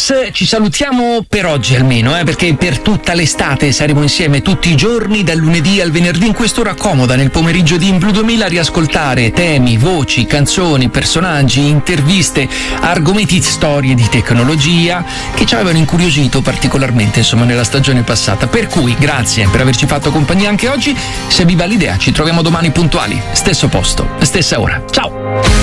Yes, ci salutiamo per oggi almeno, perché per tutta l'estate saremo insieme tutti i giorni, dal lunedì al venerdì, in quest'ora comoda nel pomeriggio di In Blu 2000, a riascoltare temi, voci, canzoni, personaggi, interviste, argomenti, storie di tecnologia che ci avevano incuriosito particolarmente, insomma, nella stagione passata. Per cui grazie per averci fatto compagnia anche oggi. Se vi va l'idea, ci troviamo domani puntuali, stesso posto, stessa ora. Ciao!